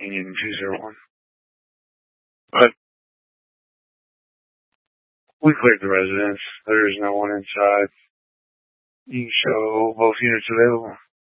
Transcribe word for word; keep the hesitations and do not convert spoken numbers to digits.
Union two zero one. But we cleared the residence. There is no one inside. You can show both units available.